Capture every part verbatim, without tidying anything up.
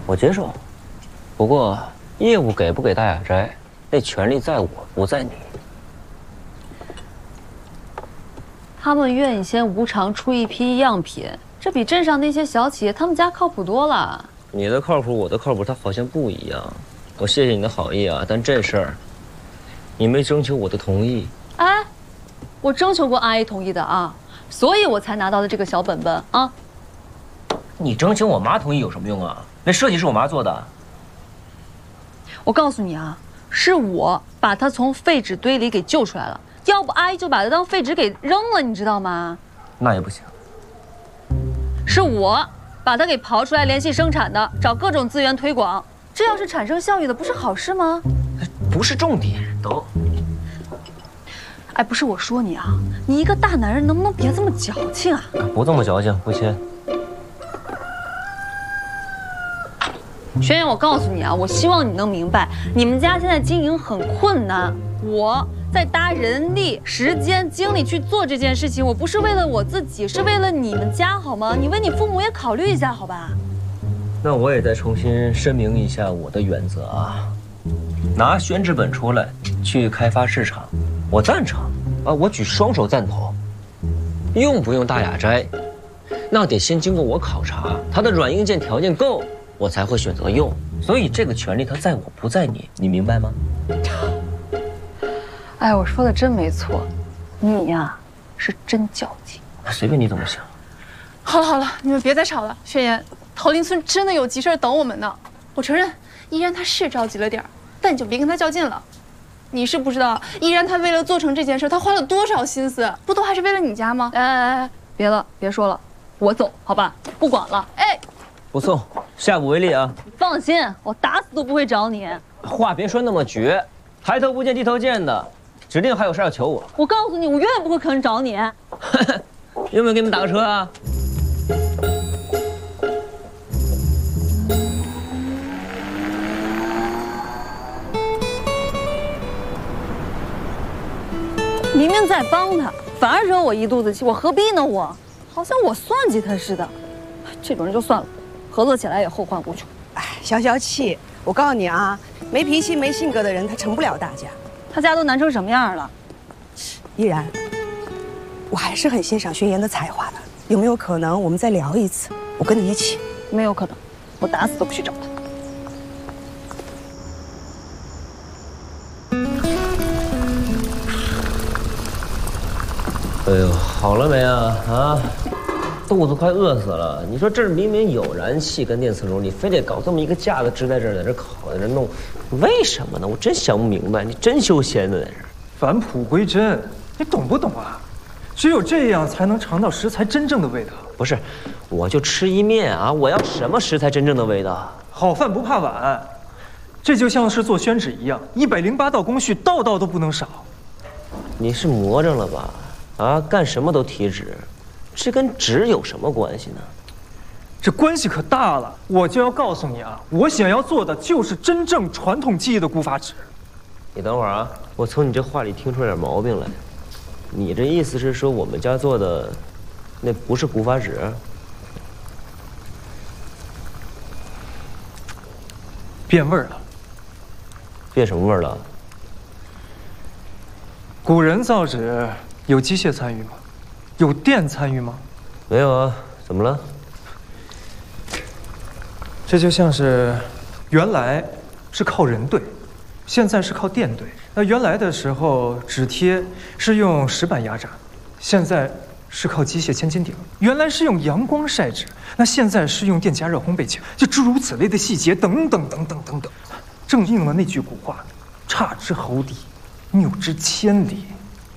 我接受。不过业务给不给大雅斋，那权利在我不在你。 他们愿意先无偿出一批样品，这比镇上那些小企业他们家靠谱多了。 你的靠谱，我的靠谱，它好像不一样。我谢谢你的好意啊，但这事儿你没征求我的同意。 哎，我征求过阿姨同意的啊，所以我才拿到的这个小本本啊。 你征求我妈同意有什么用啊？那设计是我妈做的。 我告诉你啊，是我把它从废纸堆里给救出来了，要不阿姨就把它当废纸给扔了，你知道吗？ 那也不行。 是我把它给刨出来，联系生产的，找各种资源推广。这要是产生效益的，不是好事吗？ 不是重点，都。 哎，不是我说你啊，你一个大男人能不能别这么矫情啊？ 不这么矫情，不签。 轩辕，我告诉你啊，我希望你能明白，你们家现在经营很困难，我在搭人力、时间、精力去做这件事情，我不是为了我自己，是为了你们家，好吗？你为你父母也考虑一下，好吧？ 那我也再重新声明一下我的原则啊，拿宣纸本出来去开发市场，我赞成啊，我举双手赞同。用不用大雅斋，那得先经过我考察，它的软硬件条件够，我才会选择用。所以这个权利它在我不在你，你明白吗？ 哎，我说的真没错，你呀是真较劲。 随便你怎么想。 好了好了，你们别再吵了。轩辕，桃林村真的有急事等我们呢。我承认，依然他是着急了点儿，但你就别跟他较劲了。你是不知道，依然他为了做成这件事，他花了多少心思，不都还是为了你家吗？ 哎哎哎，别了，别说了，我走，好吧，不管了。哎， 不送，下不为例啊。 放心，我打死都不会找你。 话别说那么绝，抬头不见低头见的，指定还有事要求我。 我告诉你，我永远不会肯找你。 有没有给你们打个车啊？ 明明在帮他，反而惹我一肚子气，我何必呢？我好像我算计他似的，这种人就算了，合作起来也后患无穷。 哎，消消气，我告诉你啊，没脾气、没性格的人，他成不了大家。 他家都难成什么样了？ 依然，我还是很欣赏轩辕的才华的。有没有可能我们再聊一次？我跟你一起。 没有可能，我打死都不去找他。 哎呦，好了没啊？啊，肚子快饿死了。你说这儿明明有燃气跟电磁炉，你非得搞这么一个架子支在这儿，在这烤，在这弄，为什么呢？我真想不明白。你真修仙的在这儿。 返璞归真，你懂不懂啊？只有这样才能尝到食材真正的味道。 不是，我就吃一面啊！我要什么食材真正的味道？ 好饭不怕晚，这就像是做宣纸一样，一百零八道工序，道道都不能少。 你是魔怔了吧？啊，干什么都提纸，这跟纸有什么关系呢？ 这关系可大了。我就要告诉你啊，我想要做的就是真正传统技艺的古法纸。 你等会儿啊，我从你这话里听出点毛病来。你这意思是说我们家做的那不是古法纸？ 变味儿了。 变什么味儿了？ 古人造纸有机械参与吗？有电参与吗？ 没有啊，怎么了？ 这就像是原来是靠人对，现在是靠电对。那原来的时候，纸贴是用石板压榨，现在是靠机械千斤顶。原来是用阳光晒纸，那现在是用电加热烘焙机，就诸如此类的细节，等等等等等等，正应了那句古话：差之毫厘，谬之千里。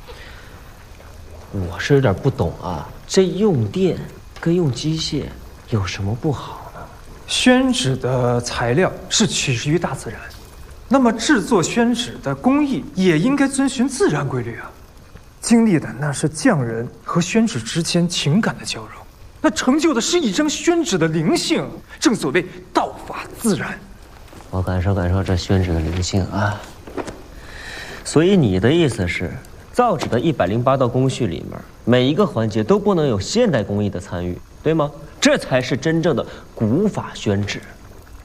我是有点不懂啊，这用电跟用机械有什么不好呢？ 宣纸的材料是取决于大自然。那么制作宣纸的工艺也应该遵循自然规律啊，经历的那是匠人和宣纸之间情感的交融，那成就的是一张宣纸的灵性。正所谓道法自然。 我感受感受这宣纸的灵性啊。所以你的意思是，造纸的一百零八道工序里面，每一个环节都不能有现代工艺的参与，对吗？这才是真正的古法宣纸。